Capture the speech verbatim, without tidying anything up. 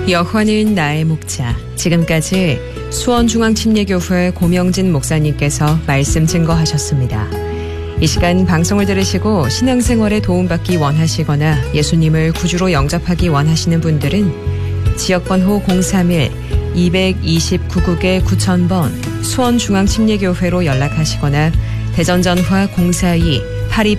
여호와는 나의 목자. 지금까지 수원중앙침례교회 고명진 목사님께서 말씀 증거하셨습니다. 이 시간 방송을 들으시고 신앙생활에 도움받기 원하시거나 예수님을 구주로 영접하기 원하시는 분들은 지역번호 공삼일 이이구국에 구천 번 수원중앙침례교회로 연락하시거나 대전전화 공사이 팔이팔